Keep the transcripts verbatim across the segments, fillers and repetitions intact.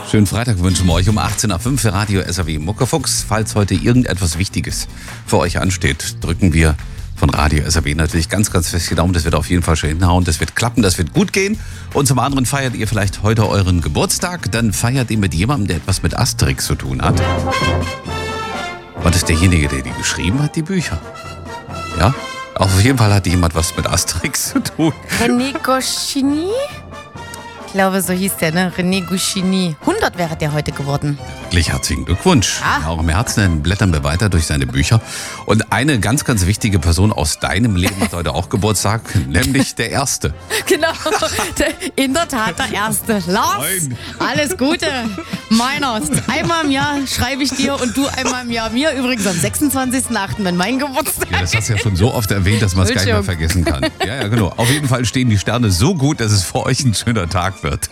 Schönen Freitag wünschen wir euch um achtzehn Uhr fünf für Radio S A W Muckefuchs. Falls heute irgendetwas Wichtiges für euch ansteht, drücken wir von Radio S A W natürlich ganz, ganz fest die Daumen. Das wird auf jeden Fall schon hinhauen, das wird klappen, das wird gut gehen. Und zum anderen feiert ihr vielleicht heute euren Geburtstag, dann feiert ihr mit jemandem, der etwas mit Asterix zu tun hat. Und ist derjenige, der die geschrieben hat, die Bücher. Ja, auf jeden Fall hat jemand was mit Asterix zu tun. René Goscinny? Ich glaube, so hieß der, ne? René Goscinny. hundert wäre der heute geworden. Wirklich herzlichen Glückwunsch. Ah. Auch im Herzen, dann blättern wir weiter durch seine Bücher. Und eine ganz, ganz wichtige Person aus deinem Leben hat heute auch Geburtstag, nämlich der Erste. Genau, in der Tat der Erste. Lars, Moin. alles Gute. Meinerst. Einmal im Jahr schreibe ich dir und du einmal im Jahr mir. Übrigens am sechsundzwanzigsten achten, wenn mein Geburtstag Ja, das hast du ja schon so oft erwähnt, dass man es gar nicht mehr vergessen kann. Ja, ja, genau. Auf jeden Fall stehen die Sterne so gut, dass es für euch ein schöner Tag wird.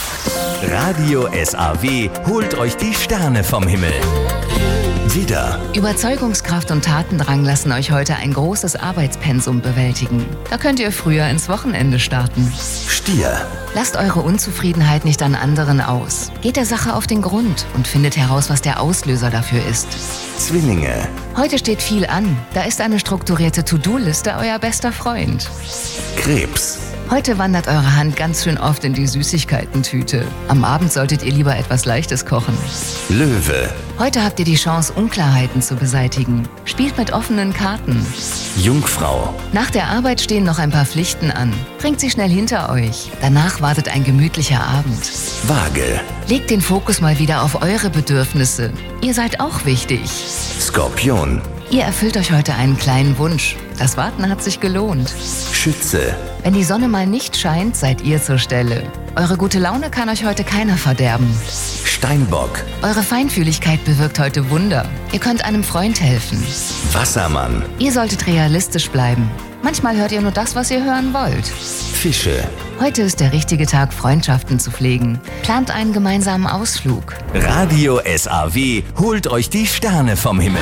Radio S A W holt euch die Sterne vom Himmel. Widder, Überzeugungskraft und Tatendrang lassen euch heute ein großes Arbeitspensum bewältigen. Da könnt ihr früher ins Wochenende starten. Stier, Lasst eure Unzufriedenheit nicht an anderen aus. Geht der Sache auf den Grund und findet heraus, was der Auslöser dafür ist. Zwillinge, Heute steht viel an. Da ist eine strukturierte To-Do-Liste euer bester Freund. Krebs, Heute wandert eure Hand ganz schön oft in die Süßigkeitentüte. Am Abend solltet ihr lieber etwas Leichtes kochen. Löwe, Heute habt ihr die Chance, Unklarheiten zu beseitigen. Spielt mit offenen Karten. Jungfrau, Nach der Arbeit stehen noch ein paar Pflichten an. Bringt sie schnell hinter euch. Danach wartet ein gemütlicher Abend. Waage, Legt den Fokus mal wieder auf eure Bedürfnisse. Ihr seid auch wichtig. Skorpion, Ihr erfüllt euch heute einen kleinen Wunsch. Das Warten hat sich gelohnt. Schütze, Wenn die Sonne mal nicht scheint, seid ihr zur Stelle. Eure gute Laune kann euch heute keiner verderben. Steinbock, Eure Feinfühligkeit bewirkt heute Wunder. Ihr könnt einem Freund helfen. Wassermann, Ihr solltet realistisch bleiben. Manchmal hört ihr nur das, was ihr hören wollt. Fische. Heute ist der richtige Tag, Freundschaften zu pflegen. Plant einen gemeinsamen Ausflug. Radio S A W holt euch die Sterne vom Himmel.